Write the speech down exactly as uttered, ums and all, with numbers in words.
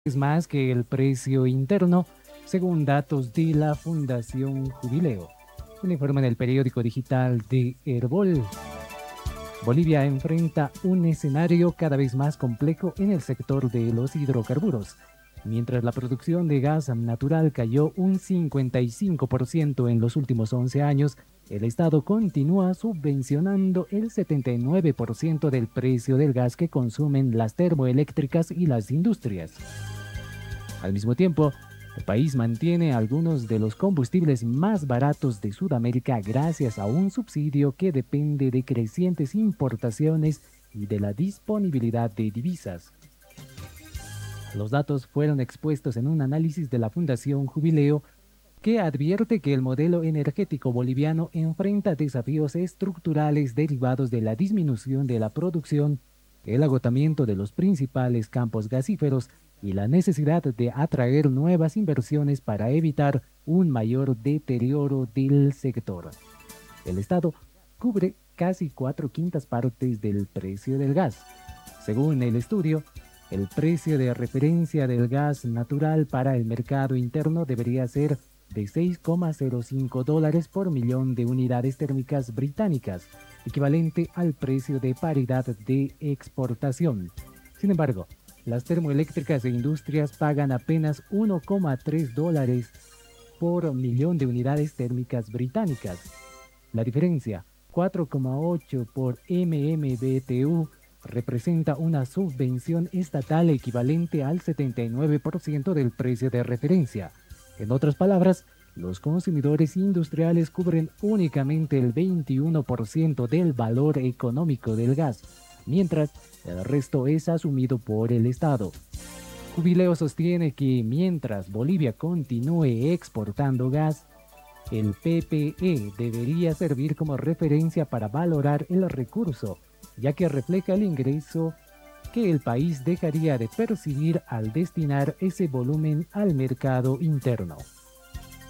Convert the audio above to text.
Es más que el precio interno, según datos de la Fundación Jubileo. Un informe del periódico digital de Herbol. Bolivia enfrenta un escenario cada vez más complejo en el sector de los hidrocarburos. Mientras la producción de gas natural cayó un cincuenta y cinco por ciento en los últimos once años, el Estado continúa subvencionando el setenta y nueve por ciento del precio del gas que consumen las termoeléctricas y las industrias. Al mismo tiempo, el país mantiene algunos de los combustibles más baratos de Sudamérica gracias a un subsidio que depende de crecientes importaciones y de la disponibilidad de divisas. Los datos fueron expuestos en un análisis de la Fundación Jubileo que advierte que el modelo energético boliviano enfrenta desafíos estructurales derivados de la disminución de la producción, el agotamiento de los principales campos gasíferos y la necesidad de atraer nuevas inversiones para evitar un mayor deterioro del sector. El Estado cubre casi cuatro quintas partes del precio del gas. Según el estudio, el precio de referencia del gas natural para el mercado interno debería ser de seis coma cero cinco dólares por millón de unidades térmicas británicas, equivalente al precio de paridad de exportación. Sin embargo, las termoeléctricas e industrias pagan apenas uno coma tres dólares por millón de unidades térmicas británicas. La diferencia, cuatro coma ocho por M M B T U, representa una subvención estatal equivalente al setenta y nueve por ciento del precio de referencia. En otras palabras, los consumidores industriales cubren únicamente el veintiuno por ciento del valor económico del gas, mientras el resto es asumido por el Estado. Jubileo sostiene que mientras Bolivia continúe exportando gas, el P P E debería servir como referencia para valorar el recurso, ya que refleja el ingreso que el país dejaría de percibir al destinar ese volumen al mercado interno.